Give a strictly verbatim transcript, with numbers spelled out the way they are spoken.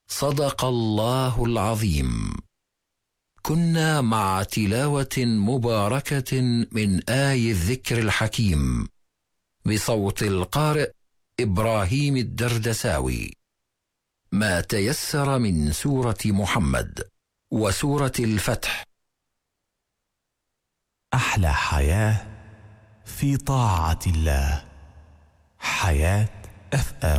صدق الله العظيم. كنا مع تلاوة مباركة من آي الذكر الحكيم بصوت القارئ إبراهيم الدردساوي. ما تيسر من سورة محمد وسورة الفتح. أحلى حياة في طاعة الله. حياة أف أم.